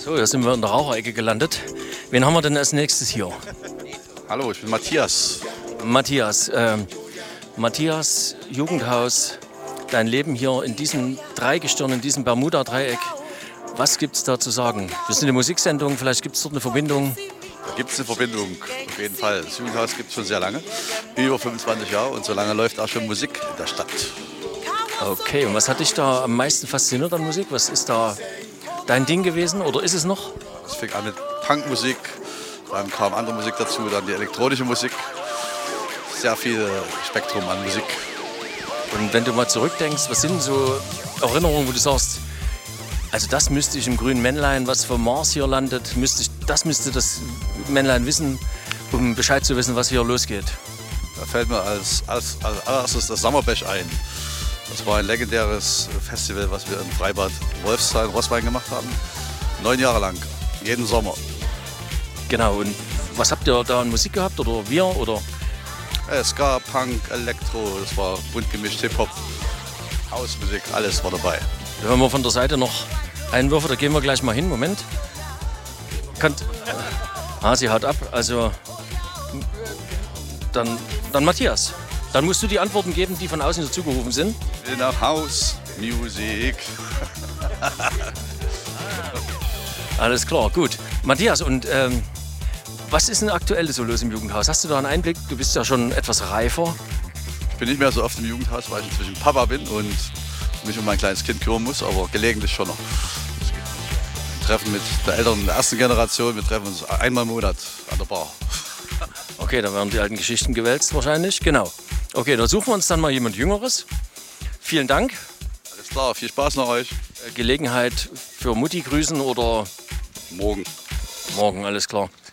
So, jetzt sind wir in der Raucherecke gelandet. Wen haben wir denn als nächstes hier? Hallo, ich bin Matthias. Matthias, Jugendhaus, dein Leben hier in diesem Dreigestirn, in diesem Bermuda-Dreieck. Was gibt es da zu sagen? Wir sind eine Musiksendung, vielleicht gibt es dort eine Verbindung. Da gibt es eine Verbindung, auf jeden Fall. Das Jugendhaus gibt es schon sehr lange, über 25 Jahre, und so lange läuft auch schon Musik in der Stadt. Okay, und was hat dich da am meisten fasziniert an Musik? Was ist da dein Ding gewesen oder ist es noch? Es fing an mit Punkmusik, dann kam andere Musik dazu, dann die elektronische Musik. Sehr viel Spektrum an Musik. Und wenn du mal zurückdenkst, was sind so Erinnerungen, wo du sagst, also das müsste ich im grünen Männlein, was vom Mars hier landet, das müsste das Männlein wissen, um Bescheid zu wissen, was hier losgeht. Da fällt mir als allererstes das Sommerbech ein. Das war ein legendäres Festival, was wir im Freibad Wolfsthal in Roßwein gemacht haben. 9 Jahre lang, jeden Sommer. Genau, und was habt ihr da an Musik gehabt oder wir? Oder? Ska, Punk, Elektro, das war bunt gemischt, Hip-Hop, Hausmusik, alles war dabei. Da hören wir von der Seite noch Einwürfe, da gehen wir gleich mal hin. Moment. Sie haut ab, also dann Matthias. Dann musst du die Antworten geben, die von außen dazugerufen sind. Ich will nach Haus, Musik. Alles klar, gut. Matthias, und was ist denn aktuell so los im Jugendhaus? Hast du da einen Einblick? Du bist ja schon etwas reifer. Ich bin nicht mehr so oft im Jugendhaus, weil ich inzwischen Papa bin und mich um mein kleines Kind kümmern muss, aber gelegentlich schon noch. Wir treffen mit der Eltern der ersten Generation, wir treffen uns einmal im Monat an der Bar. Okay, da werden die alten Geschichten gewälzt wahrscheinlich, genau. Okay, da suchen wir uns dann mal jemand Jüngeres. Vielen Dank. Alles klar, viel Spaß noch euch. Gelegenheit für Mutti grüßen oder? Morgen. Morgen, alles klar.